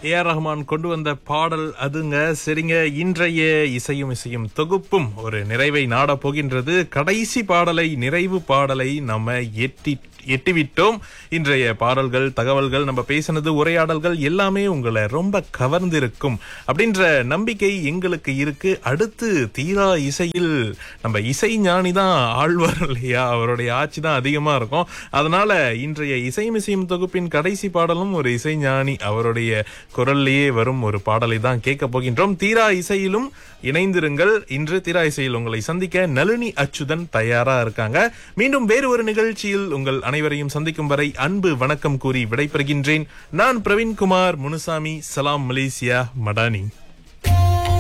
AR Rahman கொண்டு வந்த பாடல் அதுங்க. சரிங்க, இன்றைய இசையும் இசையும் தொகுப்பும் ஒரு நிறைவை நாட போகின்றது. கடைசி பாடலை, நிறைவு பாடலை நம்ம எட்டிவிட்டோம். இன்றைய பாடல்கள், தகவல்கள், நம்ம பேசினது, உரையாடல்கள் எல்லாமே உங்களை ரொம்ப கவர்ந்திருக்கும் அப்படின்ற நம்பிக்கை எங்களுக்கு இருக்கு. அடுத்து தீரா இசையில் நம்ம இசை ஞானி தான் ஆழ்வார் இல்லையா, அவருடைய ஆட்சி தான் அதிகமா இருக்கும். அதனால இன்றைய இசையும் இசையும் தொகுப்பின் கடைசி பாடலும் ஒரு இசை ஞானி அவருடைய குரல்லையே வரும் ஒரு பாடலை தான் கேட்க போகின்றோம். தீரா இசையிலும் இணைந்திருங்கள். இன்று தீரா இசையில் உங்களை சந்திக்க நளினி அச்சுதன் தயாரா இருக்காங்க. மீண்டும் வேறு ஒரு நிகழ்ச்சியில் உங்கள் அனைவரையும் சந்திக்கும் வரை அன்பு வணக்கம் கூறி விடைபெறுகின்றேன். நான் பிரவீன்குமார் முனுசாமி. சலாம் மலேசியா மடானி.